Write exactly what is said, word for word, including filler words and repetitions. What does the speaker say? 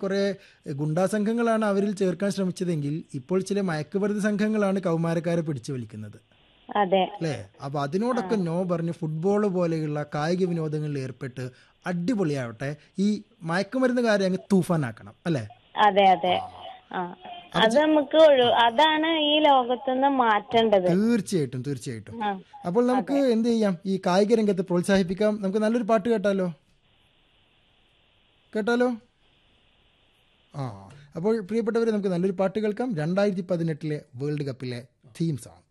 കുറേ ഗുണ്ടാ സംഘങ്ങളാണ് അവരിൽ ചേർക്കാൻ ശ്രമിച്ചതെങ്കിൽ ഇപ്പോൾ ചില മയക്കുമരുന്ന് സംഘങ്ങളാണ് കൗമാരക്കാരെ പിടിച്ചു വലിക്കുന്നത്. അതെ അല്ലേ? അപ്പോൾ അതിനോടൊക്കെ നോ പറഞ്ഞ് ഫുട്ബോൾ പോലെയുള്ള കായിക വിനോദങ്ങളിൽ ഏർപ്പെട്ട് അടിപൊളിയാവട്ടെ. ഈ മയക്കുമരുന്നുകാരെ അങ്ങ് തൂഫാനാക്കണം അല്ലേ? അതെ അതെ ആ അത് നമുക്ക് ഒഴു അതാണ് ഈ ലോകത്തുനിന്ന് മാറ്റേണ്ടത്. തീർച്ചയായിട്ടും തീർച്ചയായിട്ടും. ആ, അപ്പോൾ നമുക്ക് എന്ത് ചെയ്യാം, ഈ കായിക രംഗത്ത് പ്രോത്സാഹിപ്പിക്കാം. നമുക്ക് നല്ലൊരു പാട്ട് കേട്ടാലോ കേട്ടാലോ ആ അപ്പോൾ പ്രിയപ്പെട്ടവരെ, നമുക്ക് നല്ലൊരു പാട്ട് കേൾക്കാം. രണ്ടായിരത്തി പതിനെട്ടിലെ വേൾഡ് കപ്പിലെ തീം സോങ്.